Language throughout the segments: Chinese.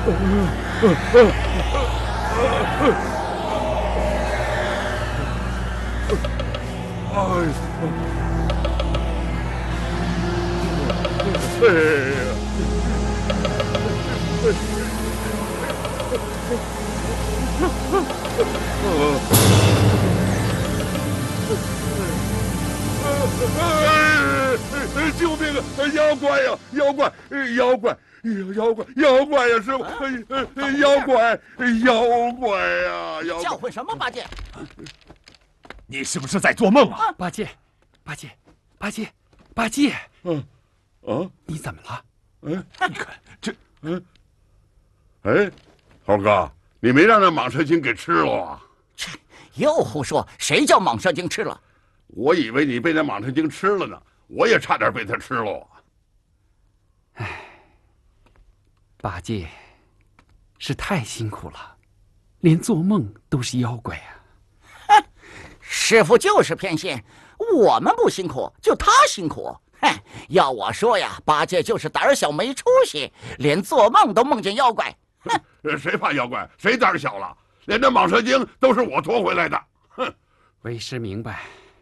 救命啊！妖怪呀！妖怪！妖怪！妖怪！妖怪呀！师傅！妖怪！妖怪呀！妖怪！ 叫唤什么八戒？ 你是不是在做梦啊？ 八戒，八戒，八戒，八戒！你怎么了？ 你看这， 哎，猴哥，你没让那蟒蛇精给吃了啊？ 切，又胡说！谁叫蟒蛇精吃了？ 我以为你被那蟒蛇精吃了呢，我也差点被它吃了。 哎，八戒是太辛苦了，连做梦都是妖怪啊！ 哼，师傅就是偏心，我们不辛苦，就他辛苦。哼，要我说呀，八戒就是胆小没出息，连做梦都梦见妖怪。哼， 谁怕妖怪？谁胆小了？连这蟒蛇精都是我拖回来的。哼， 为师明白。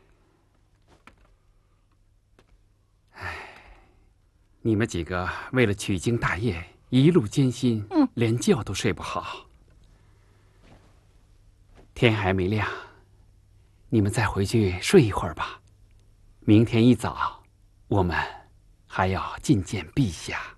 哎，你们几个为了取经大业，一路艰辛，连觉都睡不好。天还没亮，你们再回去睡一会儿吧。明天一早，我们还要觐见陛下。